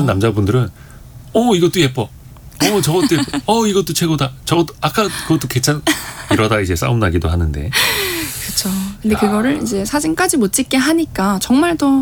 남자분들은 이것도 예뻐. 저것도 예뻐. 이것도 최고다. 저것도 아까 그것도 괜찮. 이러다 이제 싸움 나기도 하는데. 그렇죠. 근데 그거를 이제 사진까지 못 찍게 하니까 정말 더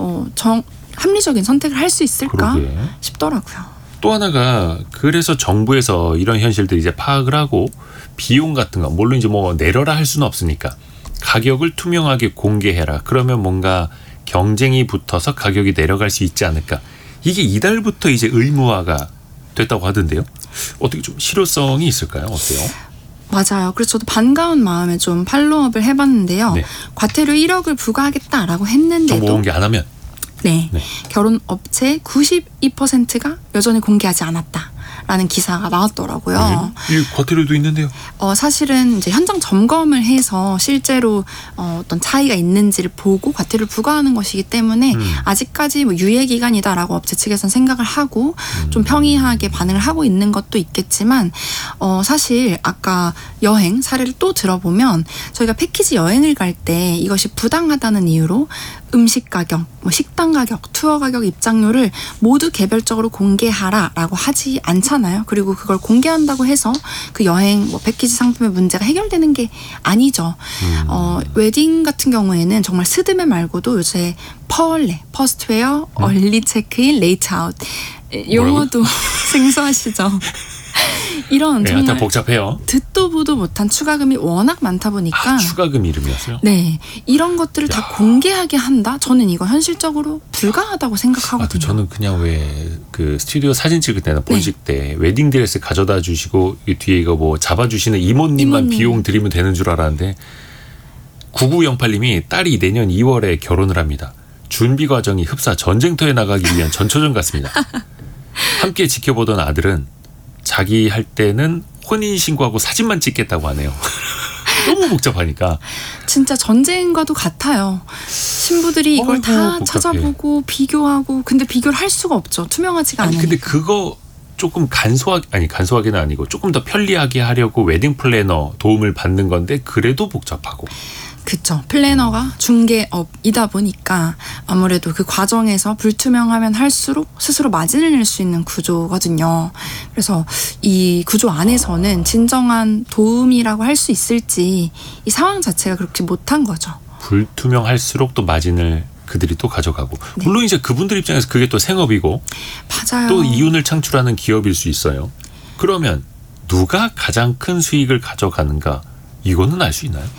합리적인 선택을 할 수 있을까 그러게. 싶더라고요. 또 하나가 그래서 정부에서 이런 현실들 이제 파악을 하고 비용 같은 거 물론 이제 뭐 내려라 할 수는 없으니까 가격을 투명하게 공개해라. 그러면 뭔가 경쟁이 붙어서 가격이 내려갈 수 있지 않을까. 이게 이달부터 이제 의무화가 됐다고 하던데요. 어떻게 좀 실효성이 있을까요? 어때요? 맞아요. 그래서 저도 반가운 마음에 좀 팔로우업을 해봤는데요. 네. 과태료 1억을 부과하겠다라고 했는데도 정보 공개 안 하면 네. 결혼 업체 92%가 여전히 공개하지 않았다라는 기사가 나왔더라고요. 이 과태료도 있는데요. 사실은 이제 현장 점검을 해서 실제로 어떤 차이가 있는지를 보고 과태료를 부과하는 것이기 때문에 아직까지 뭐 유예 기간이다라고 업체 측에서는 생각을 하고 좀 평이하게 반응을 하고 있는 것도 있겠지만 사실 아까 여행 사례를 또 들어보면 저희가 패키지 여행을 갈 때 이것이 부당하다는 이유로 음식 가격, 뭐 식당 가격, 투어 가격, 입장료를 모두 개별적으로 공개하라라고 하지 않잖아요. 그리고 그걸 공개한다고 해서 그 여행 뭐 패키지 상품의 문제가 해결되는 게 아니죠. 웨딩 같은 경우에는 정말 스드메 말고도 요새 퍼얼레, 퍼스트웨어, 얼리 체크인, 레이트 아웃 용어도 생소하시죠. 이런 정말 다 복잡해요. 듣도 보도 못한 추가금이 워낙 많다 보니까 추가금 이름이었어요? 네, 이런 것들을 다 공개하게 한다? 저는 이거 현실적으로 불가하다고 생각하거든요. 저는 그냥 왜 그 스튜디오 사진 찍을 때나 본식 때 웨딩 드레스 가져다 주시고 이 뒤에 이거 뭐 잡아주시는 이모님만 비용 드리면 되는 줄 알았는데 9908님이 딸이 내년 2월에 결혼을 합니다. 준비 과정이 흡사 전쟁터에 나가기 위한 전초전 같습니다. 함께 지켜보던 아들은 자기 할 때는 혼인신고하고 사진만 찍겠다고 하네요. 너무 복잡하니까. 진짜 전쟁과도 같아요. 신부들이 이걸 다 복잡해. 찾아보고 비교하고 근데 비교를 할 수가 없죠. 투명하지가 않으니까. 근데 그거 조금 간소하게는 아니고 조금 더 편리하게 하려고 웨딩 플래너 도움을 받는 건데 그래도 복잡하고. 그렇죠. 플래너가 중개업이다 보니까 아무래도 그 과정에서 불투명하면 할수록 스스로 마진을 낼 수 있는 구조거든요. 그래서 이 구조 안에서는 진정한 도움이라고 할 수 있을지 이 상황 자체가 그렇게 못한 거죠. 불투명할수록 또 마진을 그들이 또 가져가고. 네. 물론 이제 그분들 입장에서 그게 또 생업이고 맞아요. 또 이윤을 창출하는 기업일 수 있어요. 그러면 누가 가장 큰 수익을 가져가는가 이거는 알 수 있나요?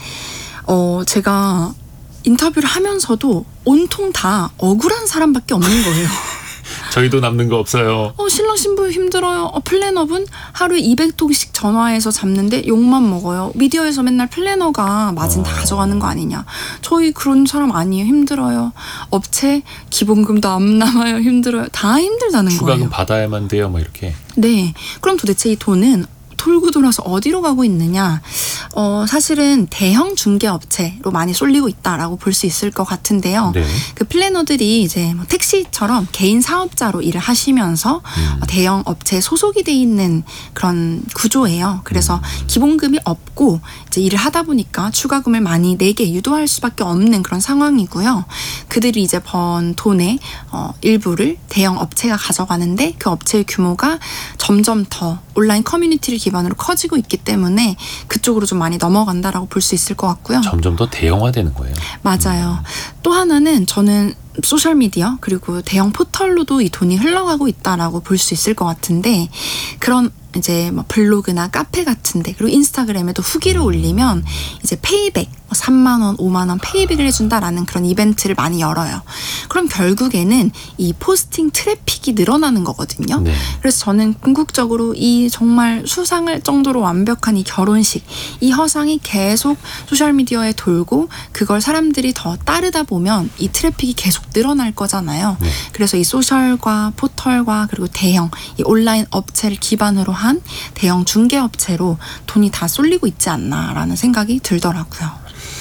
제가 인터뷰를 하면서도 온통 다 억울한 사람밖에 없는 거예요. 저희도 남는 거 없어요. 신랑 신부 힘들어요. 플래너분 하루에 200통씩 전화해서 잡는데 욕만 먹어요. 미디어에서 맨날 플래너가 마진 다 가져가는 거 아니냐. 저희 그런 사람 아니에요. 힘들어요. 업체 기본금도 안 남아요. 힘들어요. 다 힘들다는 거예요. 추가금 받아야만 돼요. 뭐 이렇게. 네. 그럼 도대체 이 돈은 돌고 돌아서 어디로 가고 있느냐. 사실은 대형 중개업체로 많이 쏠리고 있다라고 볼 수 있을 것 같은데요. 네. 그 플래너들이 이제 뭐 택시처럼 개인 사업자로 일을 하시면서 대형 업체에 소속이 돼 있는 그런 구조예요. 그래서 기본금이 없고 이제 일을 하다 보니까 추가금을 많이 내게 유도할 수밖에 없는 그런 상황이고요. 그들이 이제 번 돈의 일부를 대형 업체가 가져가는데 그 업체의 규모가 점점 더 온라인 커뮤니티를 기반으로 커지고 있기 때문에 그쪽으로 좀 많이 넘어간다라고 볼 수 있을 것 같고요. 점점 더 대형화되는 거예요. 맞아요. 또 하나는 저는 소셜미디어 그리고 대형 포털로도 이 돈이 흘러가고 있다라고 볼 수 있을 것 같은데 그런 이제 뭐 블로그나 카페 같은데 그리고 인스타그램에도 후기를 올리면 이제 페이백 3만 원, 5만 원 페이백을 해준다라는 그런 이벤트를 많이 열어요. 그럼 결국에는 이 포스팅 트래픽이 늘어나는 거거든요. 네. 그래서 저는 궁극적으로 이 정말 수상할 정도로 완벽한 이 결혼식, 이 허상이 계속 소셜미디어에 돌고 그걸 사람들이 더 따르다 보면 이 트래픽이 계속 늘어날 거잖아요. 네. 그래서 이 소셜과 포털과 그리고 대형 이 온라인 업체를 기반으로 한 대형 중개업체로 돈이 다 쏠리고 있지 않나라는 생각이 들더라고요.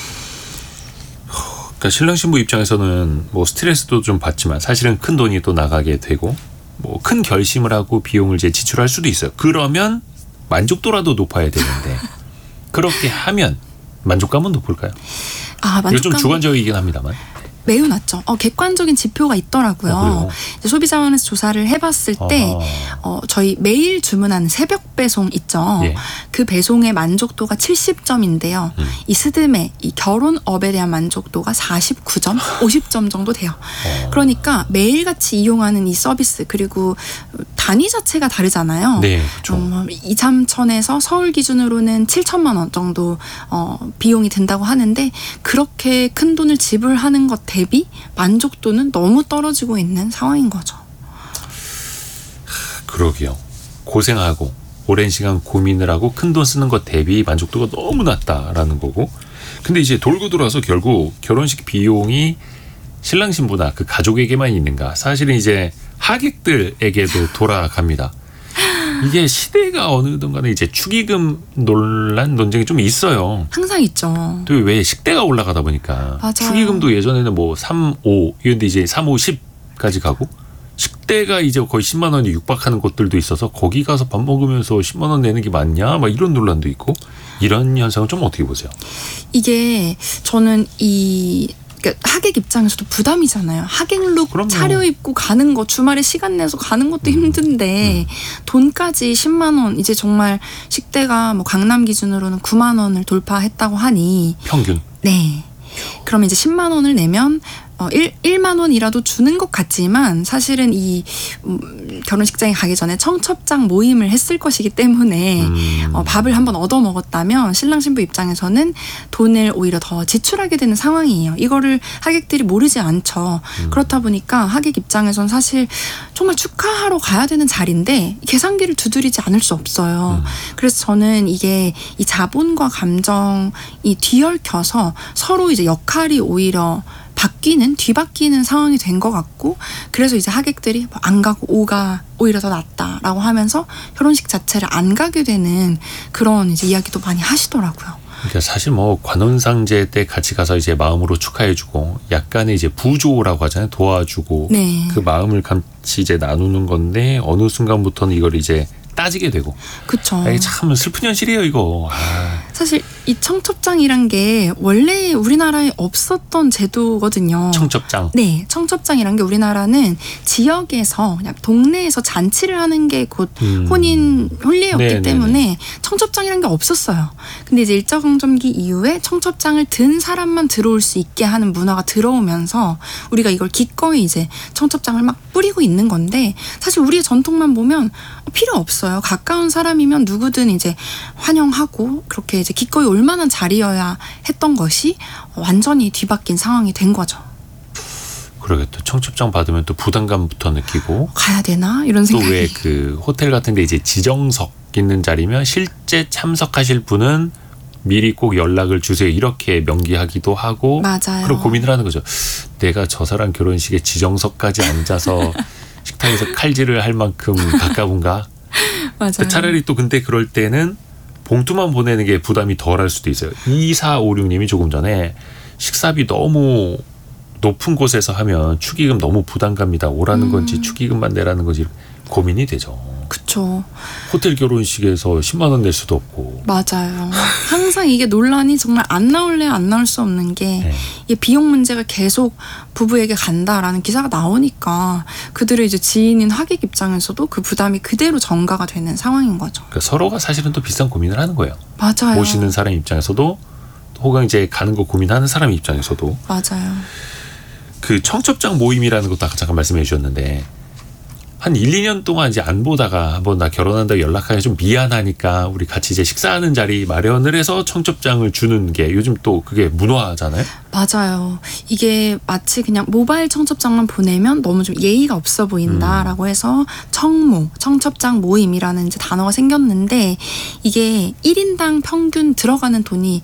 그러니까 신랑 신부 입장에서는 뭐 스트레스도 좀 받지만 사실은 큰 돈이 또 나가게 되고 뭐 큰 결심을 하고 비용을 이제 지출할 수도 있어요. 그러면 만족도라도 높아야 되는데 그렇게 하면 만족감은 높을까요? 만족감? 이거 좀 주관적이긴 합니다만. 매우 낮죠. 객관적인 지표가 있더라고요. 이제 소비자원에서 조사를 해봤을 때 저희 매일 주문하는 새벽 배송 있죠. 예. 그 배송의 만족도가 70점인데요. 이 스드메, 이 결혼업에 대한 만족도가 49점, 50점 정도 돼요. 그러니까 매일같이 이용하는 이 서비스 그리고 단위 자체가 다르잖아요. 네, 그렇죠. 2, 3천에서 서울 기준으로는 7천만 원 정도 비용이 든다고 하는데 그렇게 큰 돈을 지불하는 것 대비 만족도는 너무 떨어지고 있는 상황인 거죠. 그러게요. 고생하고 오랜 시간 고민을 하고 큰돈 쓰는 것 대비 만족도가 너무 낮다라는 거고. 근데 이제 돌고 돌아서 결국 결혼식 비용이 신랑 신부나 그 가족에게만 있는가? 사실은 이제 하객들에게도 돌아갑니다. 이게 시대가 어느든 간에 이제 축의금 논쟁이 좀 있어요. 항상 있죠. 또 왜 식대가 올라가다 보니까 맞아요. 축의금도 예전에는 뭐 3, 5 이런데 이제 3, 5, 10까지 가고 식대가 이제 거의 10만 원이 육박하는 곳들도 있어서 거기 가서 밥 먹으면서 10만 원 내는 게 맞냐? 막 이런 논란도 있고 이런 현상은 좀 어떻게 보세요? 이게 저는 그러니까 하객 입장에서도 부담이잖아요. 하객룩 그럼요. 차려입고 가는 거 주말에 시간 내서 가는 것도 힘든데 돈까지 10만 원 이제 정말 식대가 뭐 강남 기준으로는 9만 원을 돌파했다고 하니 평균. 네. 그러면 이제 10만 원을 내면 1만 원이라도 주는 것 같지만 사실은 이 결혼식장에 가기 전에 청첩장 모임을 했을 것이기 때문에 밥을 한번 얻어 먹었다면 신랑 신부 입장에서는 돈을 오히려 더 지출하게 되는 상황이에요. 이거를 하객들이 모르지 않죠. 그렇다 보니까 하객 입장에서는 사실 정말 축하하러 가야 되는 자리인데 계산기를 두드리지 않을 수 없어요. 그래서 저는 이게 이 자본과 감정이 뒤얽혀서 서로 이제 역할이 오히려 뒤바뀌는 상황이 된 것 같고 그래서 이제 하객들이 안 가고 오가 오히려 더 낫다라고 하면서 결혼식 자체를 안 가게 되는 그런 이제 이야기도 많이 하시더라고요. 그러니까 사실 뭐 관혼상제 때 같이 가서 이제 마음으로 축하해주고 약간의 이제 부조라고 하잖아요. 도와주고 네. 그 마음을 같이 이제 나누는 건데 어느 순간부터는 이걸 이제 따지게 되고. 그렇죠. 참 슬픈 현실이에요 이거. 사실 이 청첩장이란 게 원래 우리나라에 없었던 제도거든요. 청첩장. 네, 청첩장이란 게 우리나라는 지역에서 그냥 동네에서 잔치를 하는 게 곧 혼례였기 네네네. 때문에 청첩장이란 게 없었어요. 근데 이제 일제강점기 이후에 청첩장을 든 사람만 들어올 수 있게 하는 문화가 들어오면서 우리가 이걸 기꺼이 이제 청첩장을 막 뿌리고 있는 건데 사실 우리의 전통만 보면 필요 없어요. 가까운 사람이면 누구든 이제 환영하고 그렇게 이제 기꺼이 올 만한 자리여야 했던 것이 완전히 뒤바뀐 상황이 된 거죠. 그러게 또 청첩장 받으면 또 부담감부터 느끼고 가야 되나 이런 또 생각이. 왜 그 호텔 같은데 이제 지정석 있는 자리면 실제 참석하실 분은 미리 꼭 연락을 주세요 이렇게 명기하기도 하고 맞아요. 그런 고민을 하는 거죠. 내가 저 사람 결혼식에 지정석까지 앉아서 식탁에서 칼질을 할 만큼 가까운가? 맞아요. 차라리 또 근데 그럴 때는 봉투만 보내는 게 부담이 덜할 수도 있어요. 2456님이 조금 전에 식사비 너무 높은 곳에서 하면 축의금 너무 부담 갑니다. 오라는 건지 축의금만 내라는 건지 고민이 되죠. 그쵸. 호텔 결혼식에서 10만 원 낼 수도 없고. 맞아요. 항상 이게 논란이 정말 안 나올래야 안 나올 수 없는 게 네. 이게 비용 문제가 계속 부부에게 간다라는 기사가 나오니까 그들의 이제 지인인 하객 입장에서도 그 부담이 그대로 전가가 되는 상황인 거죠. 그러니까 서로가 사실은 또 비슷한 고민을 하는 거예요. 맞아요. 모시는 사람 입장에서도 혹은 이제 가는 거 고민하는 사람 입장에서도. 맞아요. 그 청첩장 모임이라는 것도 아까 잠깐 말씀해 주셨는데 한 1, 2년 동안 이제 안 보다가 한번 나 결혼한다고 연락하기 좀 미안하니까 우리 같이 이제 식사하는 자리 마련을 해서 청첩장을 주는 게 요즘 또 그게 문화잖아요. 맞아요. 이게 마치 그냥 모바일 청첩장만 보내면 너무 좀 예의가 없어 보인다라고 해서 청첩장 모임이라는 이제 단어가 생겼는데 이게 1인당 평균 들어가는 돈이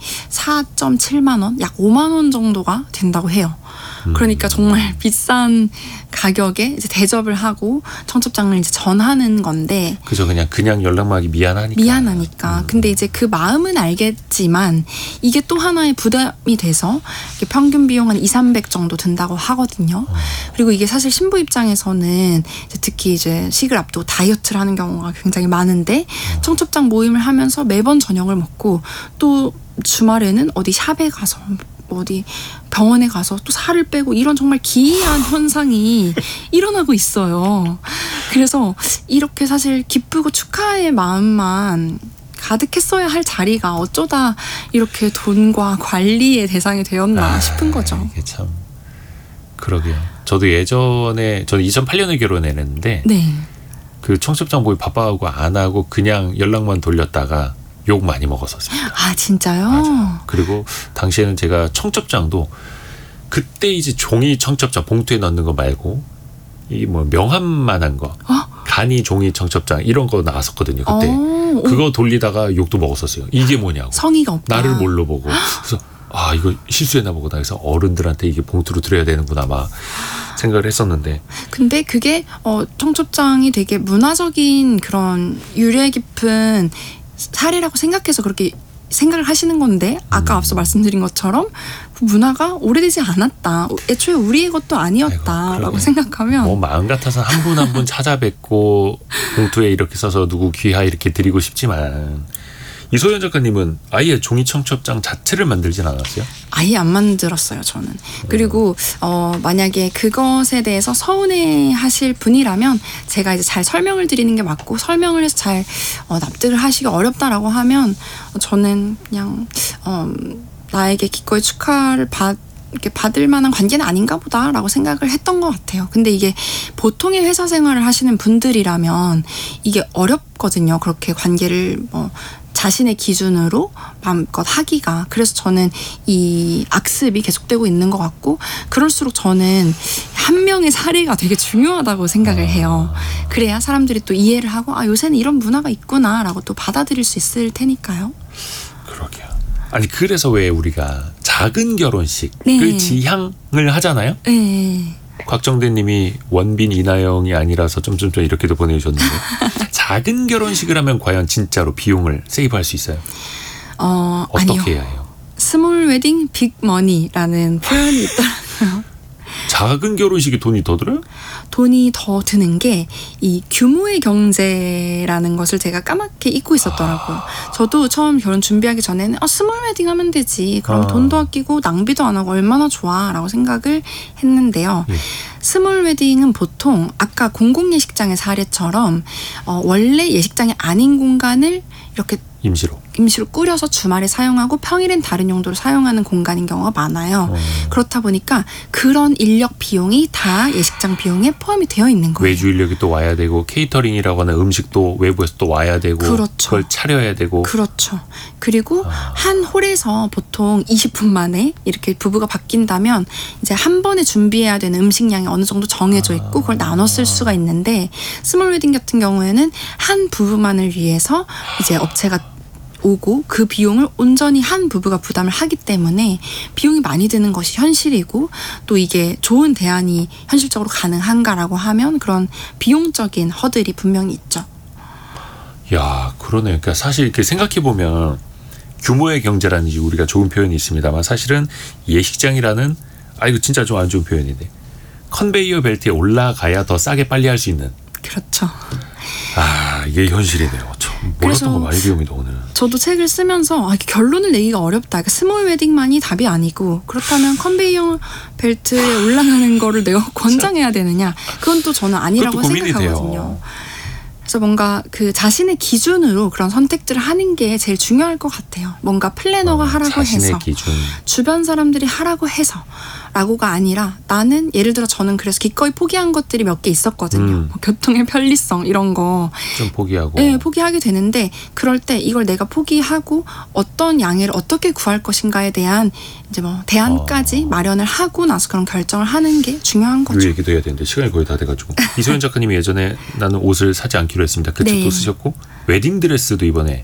4.7만 원, 약 5만 원 정도가 된다고 해요. 그러니까 정말 비싼 가격에 이제 대접을 하고 청첩장을 이제 전하는 건데. 그죠. 그냥 연락만 하기 미안하니까. 근데 이제 그 마음은 알겠지만 이게 또 하나의 부담이 돼서 평균 비용 한 200-300 정도 든다고 하거든요. 그리고 이게 사실 신부 입장에서는 이제 특히 이제 식을 앞두고 다이어트를 하는 경우가 굉장히 많은데 청첩장 모임을 하면서 매번 저녁을 먹고 또 주말에는 어디 샵에 가서 뭐 어디 병원에 가서 또 살을 빼고 이런 정말 기이한 현상이 일어나고 있어요. 그래서 이렇게 사실 기쁘고 축하의 마음만 가득했어야 할 자리가 어쩌다 이렇게 돈과 관리의 대상이 되었나 싶은 거죠. 이게 참 그러게요. 저도 예전에 저는 2008년에 결혼했는데 네. 그 청첩장 보기 바빠하고 안 하고 그냥 연락만 돌렸다가 욕 많이 먹었었습니다. 아 진짜요? 맞아요. 그리고 당시에는 제가 청첩장도 그때 이제 종이 청첩장 봉투에 넣는 거 말고 이 뭐 명함만한 거 간이 종이 청첩장 이런 거 나왔었거든요. 그때 그거 돌리다가 욕도 먹었었어요. 이게 뭐냐고. 성의가 없다. 나를 뭘로 보고. 그래서 아 이거 실수했나 보다 해서 어른들한테 이게 봉투로 드려야 되는구나 막 생각을 했었는데. 근데 그게 청첩장이 되게 문화적인 그런 유래 깊은 사례라고 생각해서 그렇게 생각을 하시는 건데 아까 앞서 말씀드린 것처럼 그 문화가 오래되지 않았다. 애초에 우리의 것도 아니었다라고 생각하면 뭐 마음 같아서 한 분 한 분 찾아뵙고 봉투에 이렇게 써서 누구 귀하 이렇게 드리고 싶지만 이소연 작가님은 아예 종이 청첩장 자체를 만들진 않았어요? 아예 안 만들었어요, 저는. 그리고 만약에 그것에 대해서 서운해하실 분이라면 제가 이제 잘 설명을 드리는 게 맞고 설명을 해서 잘 납득을 하시기 어렵다라고 하면 저는 그냥 나에게 기꺼이 축하를 이렇게 받을 만한 관계는 아닌가 보다라고 생각을 했던 것 같아요. 근데 이게 보통의 회사 생활을 하시는 분들이라면 이게 어렵거든요. 그렇게 관계를 자신의 기준으로 마음껏 하기가. 그래서 저는 이 악습이 계속되고 있는 것 같고 그럴수록 저는 한 명의 사례가 되게 중요하다고 생각을 해요. 그래야 사람들이 또 이해를 하고 아 요새는 이런 문화가 있구나라고 또 받아들일 수 있을 테니까요. 그러게요. 아니 그래서 왜 우리가 작은 결혼식을 네. 지향을 하잖아요. 네. 곽정대 님이 원빈 이나영이 아니라서 점점점 이렇게도 보내주셨는데 작은 결혼식을 하면 과연 진짜로 비용을 세이브할 수 있어요? 어떻게 아니요. 해야 해요? 스몰 웨딩 빅 머니라는 표현이 있더라고요. 작은 결혼식이 돈이 더 들어요? 돈이 더 드는 게 이 규모의 경제라는 것을 제가 까맣게 잊고 있었더라고요. 저도 처음 결혼 준비하기 전에는 스몰 웨딩 하면 되지. 그럼 돈도 아끼고 낭비도 안 하고 얼마나 좋아 라고 생각을 했는데요. 스몰 웨딩은 보통 아까 공공예식장의 사례처럼 원래 예식장이 아닌 공간을 이렇게 임시로 꾸려서 주말에 사용하고 평일엔 다른 용도로 사용하는 공간인 경우가 많아요. 그렇다 보니까 그런 인력 비용이 다 예식장 비용에 포함이 되어 있는 거예요. 외주 인력이 또 와야 되고 케이터링이라고 하는 음식도 외부에서 또 와야 되고 그렇죠. 그걸 차려야 되고 그렇죠. 그리고 한 홀에서 보통 20분 만에 이렇게 부부가 바뀐다면 이제 한 번에 준비해야 되는 음식량이 어느 정도 정해져 있고 그걸 나눠 쓸 수가 있는데 스몰 웨딩 같은 경우에는 한 부부만을 위해서 이제 업체가 오고 그 비용을 온전히 한 부부가 부담을 하기 때문에 비용이 많이 드는 것이 현실이고 또 이게 좋은 대안이 현실적으로 가능한가라고 하면 그런 비용적인 허들이 분명히 있죠. 야, 그러네. 그러니까 사실 이렇게 생각해 보면 규모의 경제라는 우리가 좋은 표현이 있습니다만 사실은 예식장이라는 이거 진짜 좀 안 좋은 표현인데 컨베이어 벨트에 올라가야 더 싸게 빨리 할 수 있는. 그렇죠. 이게 현실이네요. 몰랐던 거 많이 배웁니다 오늘. 저도 책을 쓰면서 결론을 내기가 어렵다. 그러니까 스몰 웨딩만이 답이 아니고 그렇다면 컨베이어 벨트에 올라가는 거를 내가 권장해야 되느냐? 그건 또 저는 아니라고 생각하거든요. 돼요. 그래서 뭔가 그 자신의 기준으로 그런 선택들을 하는 게 제일 중요할 것 같아요. 뭔가 플래너가 하라고 해서 기준. 주변 사람들이 하라고 해서 라고가 아니라 나는 예를 들어 저는 그래서 기꺼이 포기한 것들이 몇 개 있었거든요. 교통의 편리성 이런 거 좀 포기하고. 네, 포기하게 되는데 그럴 때 이걸 내가 포기하고 어떤 양해를 어떻게 구할 것인가에 대한 이제 대안까지 마련을 하고 나서 그런 결정을 하는 게 중요한 거죠. 그 얘기도 해야 되는데 시간이 거의 다 돼가지고 이소연 작가님이 예전에 나는 옷을 사지 않기로 했습니다. 그 책도 쓰셨고 웨딩드레스도 이번에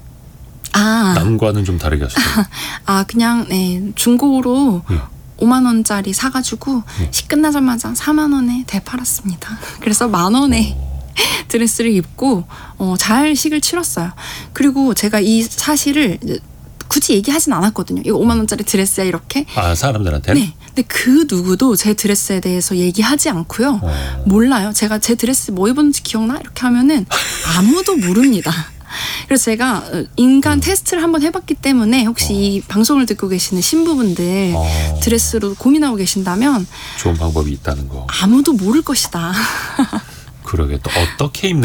남과는 좀 다르게 하셨어요. 그냥 중고로 5만 원짜리 사가지고 식 끝나자마자 4만 원에 되팔았습니다. 그래서 1만 원에 드레스를 입고 잘 식을 치렀어요. 그리고 제가 이 사실을 굳이 얘기하진 않았거든요. 이거 5만 원짜리 드레스야 이렇게. 사람들한테? 네. 근데 그 누구도 제 드레스에 대해서 얘기하지 않고요. 몰라요. 제가 제 드레스 뭐 입었는지 기억나? 이렇게 하면은 아무도 모릅니다. 그래서 제가 인간 테스트를 한번 해봤기 때문에 혹시 이 방송을 듣고 계시는 신부분들 드레스로 고민하고 계신다면 좋은 방법이 있다는 거. 아무도 모를 것이다. 그러게 또 어떻게 입는